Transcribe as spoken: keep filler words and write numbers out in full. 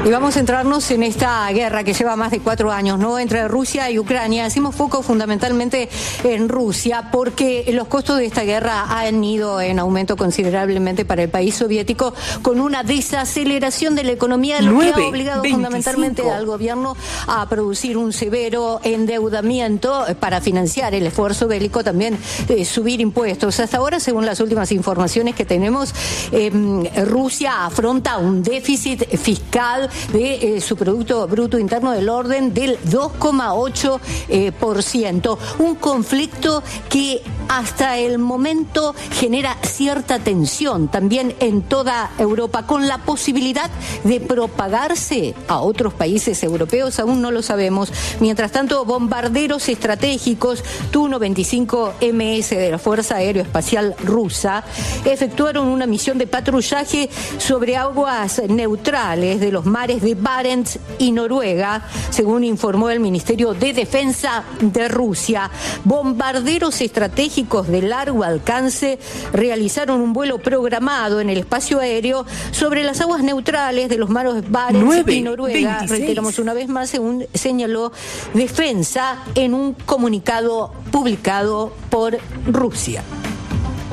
Y vamos a centrarnos en esta guerra que lleva más de cuatro años, ¿no?, entre Rusia y Ucrania. Hacemos foco fundamentalmente en Rusia porque los costos de esta guerra han ido en aumento considerablemente para el país soviético, con una desaceleración de la economía, lo que ha obligado fundamentalmente al gobierno a producir un severo endeudamiento para financiar el esfuerzo bélico, también eh, subir impuestos. Hasta ahora, según las últimas informaciones que tenemos, eh, Rusia afronta un déficit fiscal de eh, su Producto Bruto Interno del orden del dos coma ocho por ciento. Eh, un conflicto que hasta el momento genera cierta tensión también en toda Europa, con la posibilidad de propagarse a otros países europeos, aún no lo sabemos. Mientras tanto, bombarderos estratégicos Tu noventa y cinco eme ese de la Fuerza Aeroespacial Rusa efectuaron una misión de patrullaje sobre aguas neutrales de los mares de Barents y Noruega, según informó el Ministerio de Defensa de Rusia. Bombarderos estratégicos de largo alcance realizaron un vuelo programado en el espacio aéreo sobre las aguas neutrales de los mares Barents y Noruega. Reiteramos una vez más, según señaló Defensa en un comunicado publicado por Rusia.